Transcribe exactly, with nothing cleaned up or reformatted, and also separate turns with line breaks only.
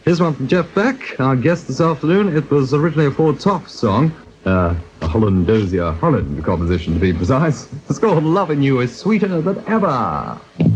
Here's one from Jeff Beck, our guest this afternoon. It was originally a Four Tops song, uh, a Holland Dozier Holland composition to be precise. It's called Loving You Is Sweeter Than Ever.